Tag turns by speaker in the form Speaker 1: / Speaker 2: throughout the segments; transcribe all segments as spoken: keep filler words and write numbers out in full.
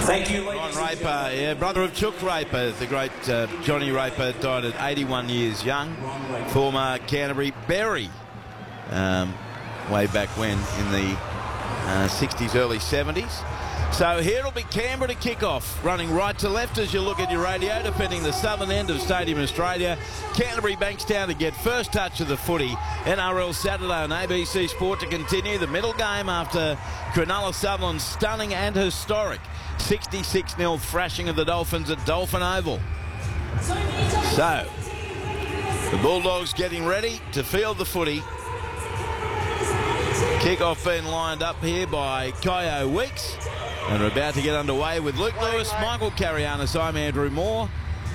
Speaker 1: Thank you,
Speaker 2: Ron Raper, yeah, brother of Chook Raper, the great uh, Johnny Raper, died at eighty-one years young. Former Canterbury Berry, um, way back when in the uh, sixties, early seventies. So here it'll be Canberra to kick off, running right to left as you look at your radio, defending the southern end of Stadium Australia. Canterbury Bankstown to get first touch of the footy. N R L Saturday on A B C Sport to continue the middle game after Cronulla Sutherland's stunning and historic sixty-six nil thrashing of the Dolphins at Dolphin Oval. So, the Bulldogs getting ready to field the footy. Kick-off being lined up here by Kyo Weeks. And we're about to get underway with Luke Lewis, Michael Carianis. I'm Andrew Moore.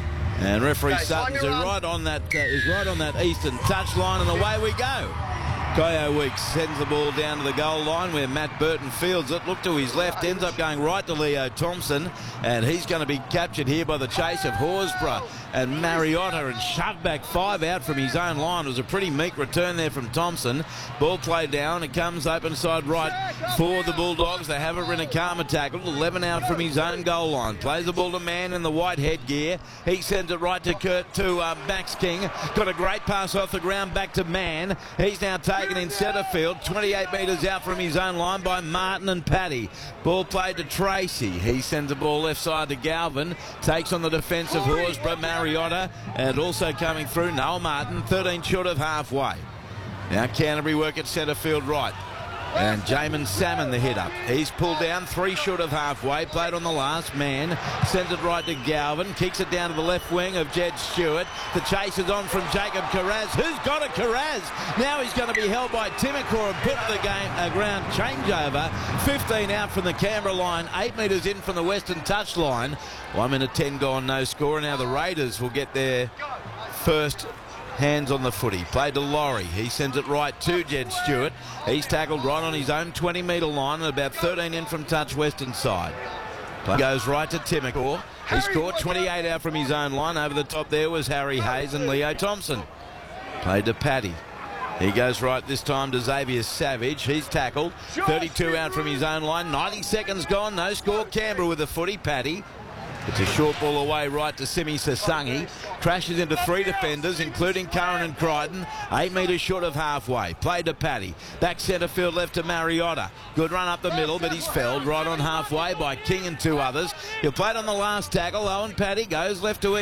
Speaker 2: And referee okay, Suttons are right on that, uh, is right on that eastern touchline, and away we go. Kyo Weeks sends the ball down to the goal line where Matt Burton fields it. Look to his left, ends up going right to Leo Thompson, and he's going to be captured here by the chase of Horsburgh and Mariota and shoved back five out from his own line. It was a pretty meek return there from Thompson. Ball played down. It comes open side right for the Bulldogs. They have a Rinakama tackle. eleven out from his own goal line. Plays the ball to Man in the white headgear. He sends it right to Kurt to uh, Max King. Got a great pass off the ground back to Man. He's now taken in centre field. twenty-eight metres out from his own line by Martin and Paddy. Ball played to Tracy. He sends the ball left side to Galvin. Takes on the defence of Horsburgh, Mariota, and also coming through Noel Martin, thirteen short of halfway. Now Canterbury work at centre field right. And Jamin Salmon the hit up. He's pulled down three short of halfway. Played on the last man. Sends it right to Galvin. Kicks it down to the left wing of Jed Stewart. The chase is on from Jacob Carraz. Who's got a Carraz? Now he's going to be held by Timacor and put the game a ground changeover. fifteen out from the Canberra line. eight metres in from the western touch line. one minute ten gone, no score. Now the Raiders will get their first hands on the footy. Played to Laurie. He sends it right to Jed Stewart. He's tackled right on his own twenty metre line and about thirteen in from touch western side. Play goes right to Timacor. He scored twenty-eight out from his own line. Over the top there was Harry Hayes and Leo Thompson. Played to Paddy. He goes right this time to Xavier Savage. He's tackled. thirty-two out from his own line. ninety seconds gone. No score. Canberra with the footy. Paddy. It's a short ball away right to Simi Sasangi. Crashes into three defenders, including Curran and Crichton. Eight metres short of halfway. Played to Paddy. Back centre field left to Mariota. Good run up the middle, but he's felled right on halfway by King and two others. He'll play it on the last tackle. Owen Paddy goes left to